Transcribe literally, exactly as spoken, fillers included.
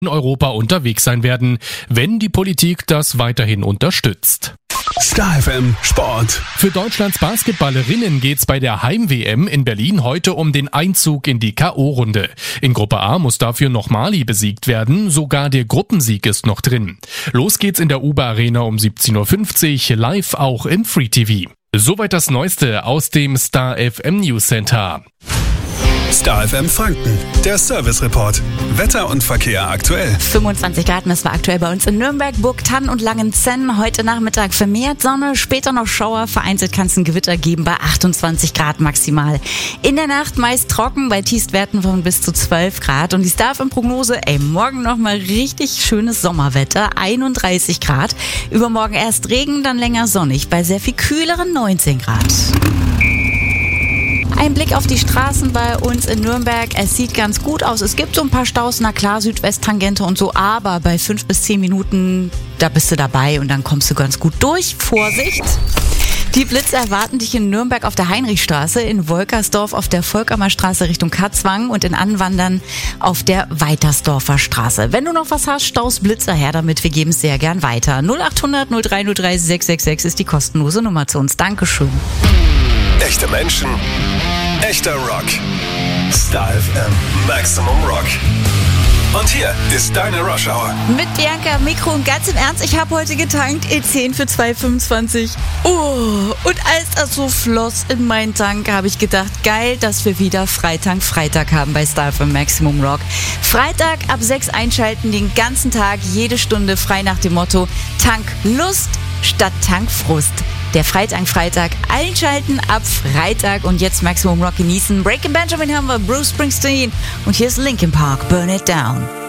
in Europa unterwegs sein werden, wenn die Politik das weiterhin unterstützt. Star F M Sport. Für Deutschlands Basketballerinnen geht's bei der Heim-W M in Berlin heute um den Einzug in die K O-Runde. In Gruppe A muss dafür noch Mali besiegt werden, sogar der Gruppensieg ist noch drin. Los geht's in der UBA Arena um siebzehn Uhr fünfzig, live auch im Free T V. Soweit das Neueste aus dem Star F M News Center. Star F M Franken, der Service Report. Wetter und Verkehr aktuell. fünfundzwanzig Grad, das war aktuell bei uns in Nürnberg, Burgthann und Langenzenn. Heute Nachmittag vermehrt Sonne, später noch Schauer. Vereinzelt kann es ein Gewitter geben bei achtundzwanzig Grad maximal. In der Nacht meist trocken bei Tiefstwerten von bis zu zwölf Grad. Und die Star F M-Prognose, ey, morgen nochmal richtig schönes Sommerwetter, einunddreißig Grad. Übermorgen erst Regen, dann länger sonnig bei sehr viel kühleren neunzehn Grad. Ein Blick auf die Straßen bei uns in Nürnberg. Es sieht ganz gut aus. Es gibt so ein paar Staus, na klar, Südwesttangente und so, aber bei fünf bis zehn Minuten, da bist du dabei und dann kommst du ganz gut durch. Vorsicht! Die Blitze erwarten dich in Nürnberg auf der Heinrichstraße, in Wolkersdorf auf der Volkamerstraße Richtung Katzwang und in Anwandern auf der Weitersdorfer Straße. Wenn du noch was hast, staust Blitzer her damit. Wir geben es sehr gern weiter. null acht hundert null drei null drei sechs sechs sechs ist die kostenlose Nummer zu uns. Dankeschön. Echte Menschen, echter Rock. Star F M Maximum Rock. Und hier ist deine Rush Hour. Mit Bianca am Mikro und ganz im Ernst, ich habe heute getankt E zehn für zwei fünfundzwanzig. Oh, und als das so floss in meinen Tank, habe ich gedacht, geil, dass wir wieder Freitag Freitag haben bei Star F M Maximum Rock. Freitag ab sechs einschalten, den ganzen Tag, jede Stunde frei nach dem Motto Tank Lust statt Tankfrust. Der Freitag Freitag einschalten ab Freitag und jetzt Maximum Rock genießen. Breaking Benjamin haben wir, Bruce Springsteen und hier ist Linkin Park, Burn It Down.